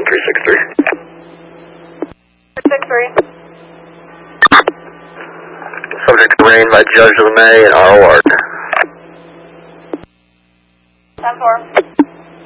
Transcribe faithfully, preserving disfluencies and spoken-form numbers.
three six three. three six three. Subject arraigned by Judge LeMay in R O R. ten four.